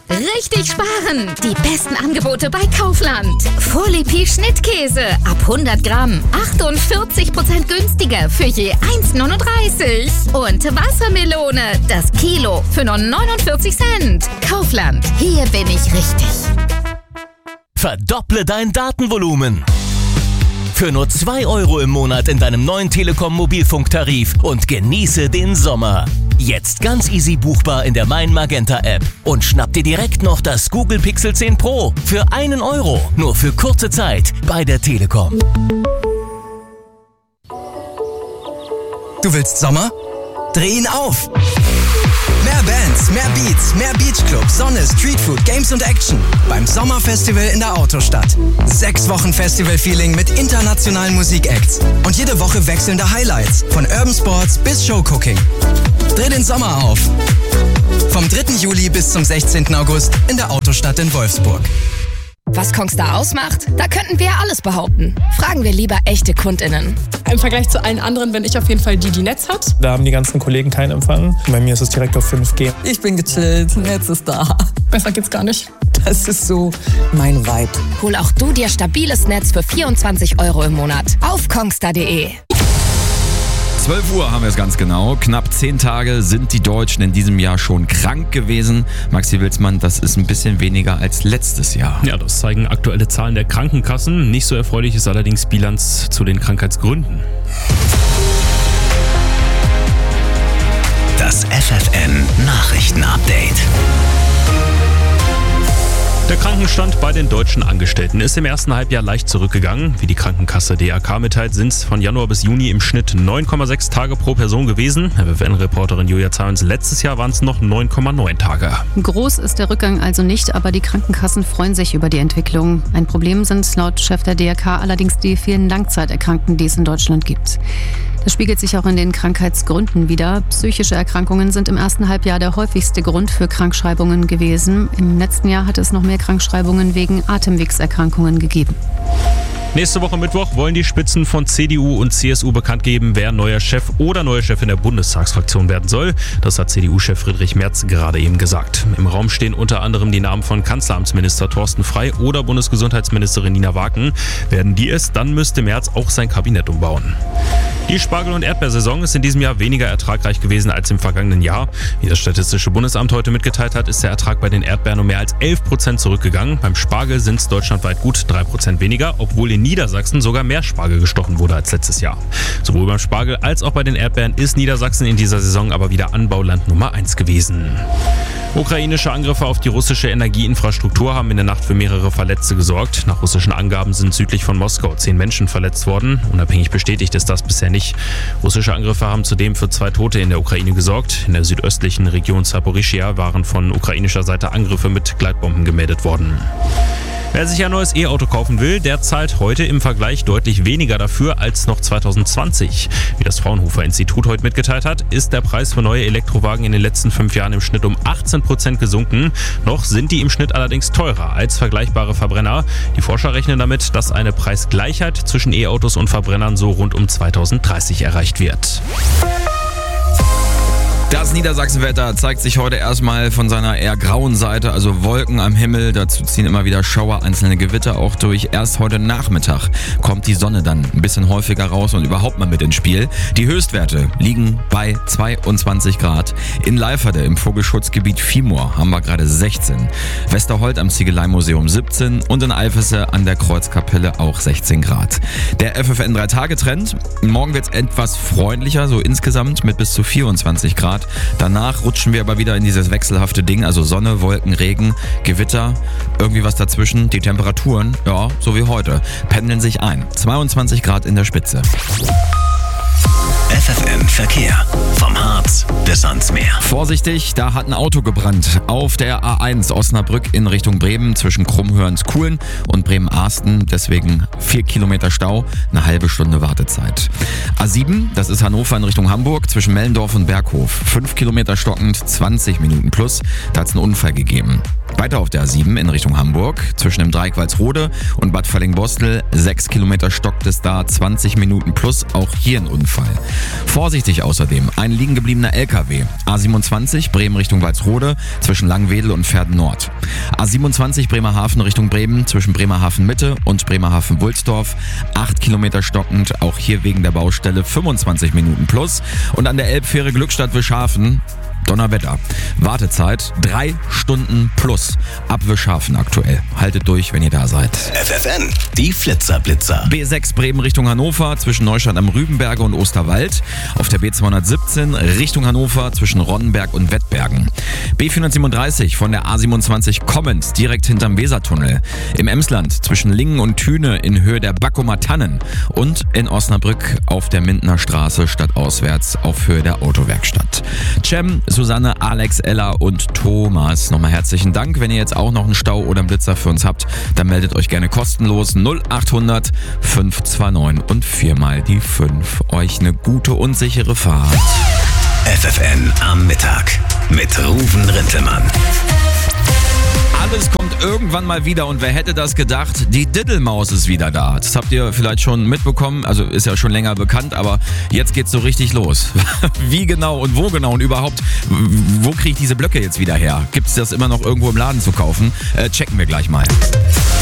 Richtig sparen! Die besten Angebote bei Kaufland. Fourlipi Schnittkäse ab 100 Gramm. 48% günstiger für je 1,39. Und Wassermelone, das Kilo für nur 49 Cent. Kaufland, hier bin ich richtig. Verdopple dein Datenvolumen. Für nur 2 € im Monat in deinem neuen Telekom Mobilfunktarif und genieße den Sommer. Jetzt ganz easy buchbar in der Mein Magenta App und schnapp dir direkt noch das Google Pixel 10 Pro für 1 €, nur für kurze Zeit bei der Telekom. Du willst Sommer? Dreh ihn auf! Mehr Bands, mehr Beats, mehr Beachclub, Sonne, Streetfood, Games und Action beim Sommerfestival in der Autostadt. 6 Wochen Festival-Feeling mit internationalen Musikacts und jede Woche wechselnde Highlights von Urban Sports bis Showcooking. Dreh den Sommer auf! Vom 3. Juli bis zum 16. August in der Autostadt in Wolfsburg. Was Kongstar ausmacht? Da könnten wir ja alles behaupten. Fragen wir lieber echte KundInnen. Im Vergleich zu allen anderen bin ich auf jeden Fall die Netz hat. Da haben die ganzen Kollegen keinen Empfang. Bei mir ist es direkt auf 5G. Ich bin gechillt, Netz ist da. Besser geht's gar nicht. Das ist so mein Vibe. Hol auch du dir stabiles Netz für 24 € im Monat auf kongstar.de. 12 Uhr haben wir es ganz genau. Knapp 10 Tage sind die Deutschen in diesem Jahr schon krank gewesen. Maxi Wilsmann, das ist ein bisschen weniger als letztes Jahr. Ja, das zeigen aktuelle Zahlen der Krankenkassen. Nicht so erfreulich ist allerdings Bilanz zu den Krankheitsgründen. Das FFN Nachrichtenupdate. Der Krankenstand bei den deutschen Angestellten ist im ersten Halbjahr leicht zurückgegangen. Wie die Krankenkasse DRK mitteilt, sind es von Januar bis Juni im Schnitt 9,6 Tage pro Person gewesen. FFN-Reporterin Julia Zahns, letztes Jahr waren es noch 9,9 Tage. Groß ist der Rückgang also nicht, aber die Krankenkassen freuen sich über die Entwicklung. Ein Problem sind laut Chef der DRK allerdings die vielen Langzeiterkrankten, die es in Deutschland gibt. Das spiegelt sich auch in den Krankheitsgründen wider. Psychische Erkrankungen sind im ersten Halbjahr der häufigste Grund für Krankschreibungen gewesen. Im letzten Jahr hat es noch mehr Krankschreibungen wegen Atemwegserkrankungen gegeben. Nächste Woche Mittwoch wollen die Spitzen von CDU und CSU bekannt geben, wer neuer Chef oder neue Chefin der Bundestagsfraktion werden soll. Das hat CDU-Chef Friedrich Merz gerade eben gesagt. Im Raum stehen unter anderem die Namen von Kanzleramtsminister Thorsten Frey oder Bundesgesundheitsministerin Nina Wagen. Werden die es, dann müsste Merz auch sein Kabinett umbauen. Die Spargel- und Erdbeersaison ist in diesem Jahr weniger ertragreich gewesen als im vergangenen Jahr. Wie das Statistische Bundesamt heute mitgeteilt hat, ist der Ertrag bei den Erdbeeren um mehr als 11% zurückgegangen. Beim Spargel sind es deutschlandweit gut 3% weniger, obwohl in Niedersachsen sogar mehr Spargel gestochen wurde als letztes Jahr. Sowohl beim Spargel als auch bei den Erdbeeren ist Niedersachsen in dieser Saison aber wieder Anbauland Nummer 1 gewesen. Ukrainische Angriffe auf die russische Energieinfrastruktur haben in der Nacht für mehrere Verletzte gesorgt. Nach russischen Angaben sind südlich von Moskau 10 Menschen verletzt worden. Unabhängig bestätigt ist das bisher nicht. Russische Angriffe haben zudem für 2 Tote in der Ukraine gesorgt. In der südöstlichen Region Saporischschja waren von ukrainischer Seite Angriffe mit Gleitbomben gemeldet worden. Wer sich ein neues E-Auto kaufen will, der zahlt heute im Vergleich deutlich weniger dafür als noch 2020. Wie das Fraunhofer-Institut heute mitgeteilt hat, ist der Preis für neue Elektrowagen in den letzten 5 Jahren im Schnitt um 18% gesunken. Noch sind die im Schnitt allerdings teurer als vergleichbare Verbrenner. Die Forscher rechnen damit, dass eine Preisgleichheit zwischen E-Autos und Verbrennern so rund um 2030 erreicht wird. Das Niedersachsenwetter zeigt sich heute erstmal von seiner eher grauen Seite, also Wolken am Himmel. Dazu ziehen immer wieder Schauer, einzelne Gewitter auch durch. Erst heute Nachmittag kommt die Sonne dann ein bisschen häufiger raus und überhaupt mal mit ins Spiel. Die Höchstwerte liegen bei 22 Grad. In Leiferde im Vogelschutzgebiet Viehmoor haben wir gerade 16. Westerholt am Ziegeleimuseum 17 und in Eifesse an der Kreuzkapelle auch 16 Grad. Der FFN 3-Tage-Trend. Morgen wird es etwas freundlicher, so insgesamt mit bis zu 24 Grad. Danach rutschen wir aber wieder in dieses wechselhafte Ding, also Sonne, Wolken, Regen, Gewitter, irgendwie was dazwischen. Die Temperaturen, ja, so wie heute, pendeln sich ein. 22 Grad in der Spitze. FFN Verkehr. Vom Harz bis ans Meer. Vorsichtig, da hat ein Auto gebrannt. Auf der A1 Osnabrück in Richtung Bremen zwischen Krummhörnskuhlen und Bremen-Arsten. Deswegen 4 Kilometer Stau, eine halbe Stunde Wartezeit. A7, das ist Hannover in Richtung Hamburg zwischen Mellendorf und Berghof. 5 Kilometer stockend, 20 Minuten plus. Da hat es einen Unfall gegeben. Weiter auf der A7 in Richtung Hamburg zwischen dem Dreieck Walsrode und Bad Falling-Bostel. 6 Kilometer stockt es da, 20 Minuten plus. Auch hier ein Unfall. Vorsichtig außerdem, ein liegen gebliebener angetriebener LKW. A27 Bremen Richtung Walsrode zwischen Langwedel und Verden Nord. A27 Bremerhaven Richtung Bremen zwischen Bremerhaven Mitte und Bremerhaven Wulsdorf. 8 Kilometer stockend, auch hier wegen der Baustelle 25 Minuten plus. Und an der Elbfähre Glückstadt-Wischhafen Donnerwetter. Wartezeit 3 Stunden plus. Ab Wischhafen aktuell. Haltet durch, wenn ihr da seid. FFN, die Flitzerblitzer. B6 Bremen Richtung Hannover zwischen Neustadt am Rübenberge und Osterwald. Auf der B217 Richtung Hannover zwischen Ronnenberg und Wettbergen. B437 von der A27 kommend direkt hinterm Wesertunnel. Im Emsland zwischen Lingen und Thüne in Höhe der Backumer Tannen. Und in Osnabrück auf der Mindener Straße stadtauswärts auf Höhe der Autowerkstatt. Cem, Susanne, Alex, Ella und Thomas, nochmal herzlichen Dank. Wenn ihr jetzt auch noch einen Stau oder einen Blitzer für uns habt, dann meldet euch gerne kostenlos 0800 529 und 4 mal die 5. Euch eine gute und sichere Fahrt. FFN am Mittag mit Ruven Rintelmann. Alles kommt irgendwann mal wieder und wer hätte das gedacht? Die Diddelmaus ist wieder da. Das habt ihr vielleicht schon mitbekommen, also ist ja schon länger bekannt, aber jetzt geht's so richtig los. Wie genau und wo genau und überhaupt, wo kriege ich diese Blöcke jetzt wieder her? Gibt's das immer noch irgendwo im Laden zu kaufen? Checken wir gleich mal.